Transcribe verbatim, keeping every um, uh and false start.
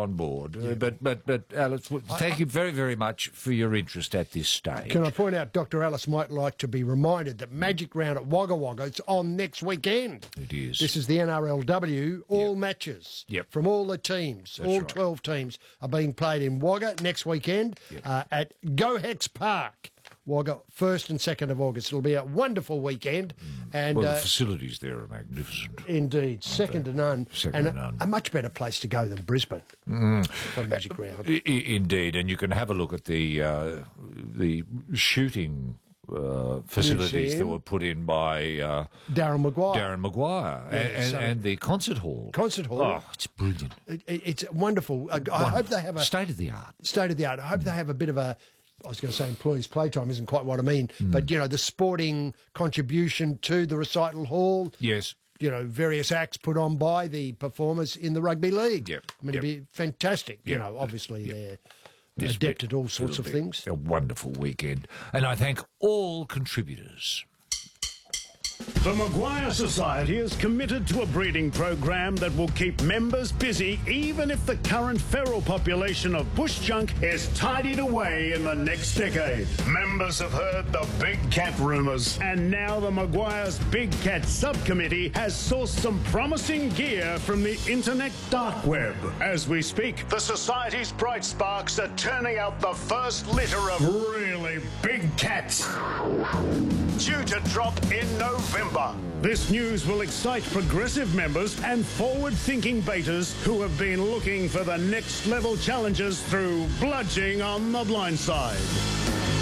on board. Uh, but, but, but Alice, w- thank you very, very much for your interest at this stage. Can I point out, Doctor Alice might like to be reminded that Magic Round at Wagga Wagga, it's on next weekend. It is. This is the N R L W, all Yep. matches Yep. from all the teams, That's all right. twelve teams are being played in Wagga next weekend Yep. uh, at Go Hex Park. Wagga, first and second of August. It'll be a wonderful weekend. And Well, the uh, facilities there are magnificent. indeed, second to none. Second and to a, none. a much better place to go than Brisbane for Magic Round. I- I- indeed, and you can have a look at the uh, the shooting uh, facilities Museum. that were put in by uh, Darren Maguire. Darren Maguire and, Yeah, so- and, and the concert hall. Concert hall. Oh, it's brilliant. It, it- it's wonderful. I, I hope they have a State of the art. state of the art. I hope they have a bit of a. I was going to say employees' playtime isn't quite what I mean, Hmm. but you know the sporting contribution to the recital hall. Yes. You know, various acts put on by the performers in the rugby league. Yep, I mean, yep. it'd be fantastic. You Yep. know, obviously they're This adept bit- at all sorts it'll of be things. A wonderful weekend. And I thank all contributors. The Maguire Society is committed to a breeding program that will keep members busy even if the current feral population of bush junk is tidied away in the next decade. Members have heard the big cat rumours, and now the Maguire's Big Cat Subcommittee has sourced some promising gear from the internet dark web. As we speak, the Society's bright sparks are turning out the first litter of really big cats, due to drop in November. This news will excite progressive members and forward-thinking betas who have been looking for the next level challenges through bludging on the blind side.